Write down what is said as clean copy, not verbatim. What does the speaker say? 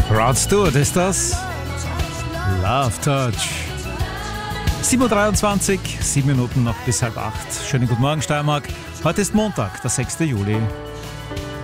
Rod Stewart ist das. Love Touch. 7.23 Uhr, 7 Minuten noch bis halb 8. Schönen guten Morgen, Steiermark. Heute ist Montag, der 6. Juli.